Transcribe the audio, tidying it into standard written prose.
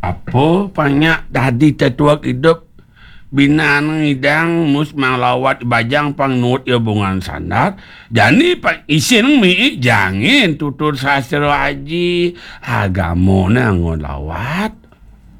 Apa banyak tadi tetuak hidup binang hidang mus manglawat bajang pangnut ya bungan sandar jani pak isin mi jangan tutur sastra haji agama nang lawat